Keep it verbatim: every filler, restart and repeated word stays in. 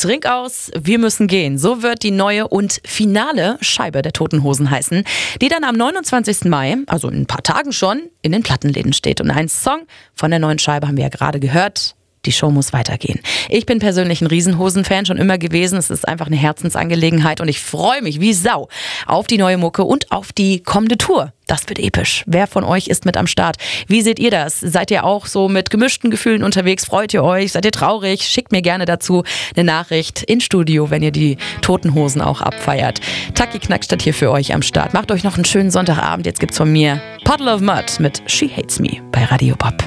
Trink aus, wir müssen gehen. So wird die neue und finale Scheibe der Toten Hosen heißen, die dann am neunundzwanzigsten Mai, also in ein paar Tagen schon, in den Plattenläden steht. Und ein Song von der neuen Scheibe haben wir ja gerade gehört. Die Show muss weitergehen. Ich bin persönlich ein Riesenhosen-Fan, schon immer gewesen. Es ist einfach eine Herzensangelegenheit und ich freue mich wie Sau auf die neue Mucke und auf die kommende Tour. Das wird episch. Wer von euch ist mit am Start? Wie seht ihr das? Seid ihr auch so mit gemischten Gefühlen unterwegs? Freut ihr euch? Seid ihr traurig? Schickt mir gerne dazu eine Nachricht ins Studio, wenn ihr die Toten Hosen auch abfeiert. Taki Knackstadt hier für euch am Start. Macht euch noch einen schönen Sonntagabend. Jetzt gibt's von mir Puddle of Mud mit She Hates Me bei Radio Pop.